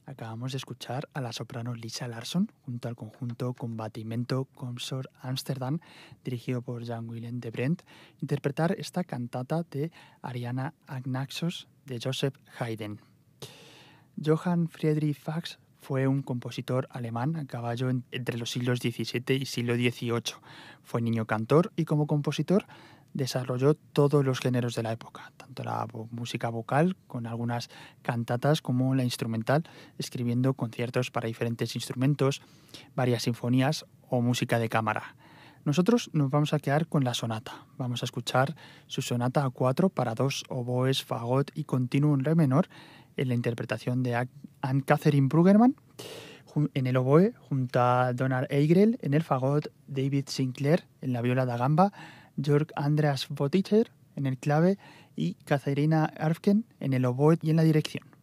Acabamos de escuchar a la soprano Lisa Larsson junto al conjunto Combattimento Consort Amsterdam, dirigido por Jan-Willem de Brandt, interpretar esta cantata de Ariana Agnaxos de Joseph Haydn. Johann Friedrich Bach fue un compositor alemán a caballo entre los siglos XVII y siglo XVIII. Fue niño cantor y como compositor desarrolló todos los géneros de la época, tanto la música vocal con algunas cantatas como la instrumental, escribiendo conciertos para diferentes instrumentos, varias sinfonías o música de cámara. Nosotros nos vamos a quedar con la sonata. Vamos a escuchar su sonata A4 para dos oboes, fagot y continuo en re menor en la interpretación de Anne-Catherine Bruggemann en el oboe, junto a Donald Eigrel en el fagot, David Sinclair en la viola da gamba, Jörg Andreas Botticher en el clave y Katharina Arfken en el oboe y en la dirección.